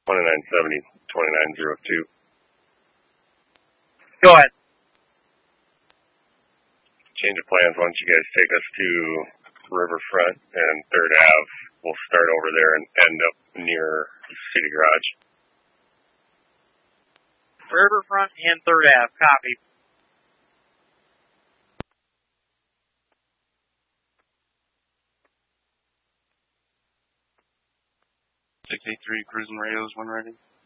2970, 2902. Go ahead. Change of plans. Why don't you guys take us to Riverfront and 3rd Ave. We'll start over there and end up near City Garage. Riverfront and 3rd Ave. Copy. Six 8-3 cruising radios, 1 ready.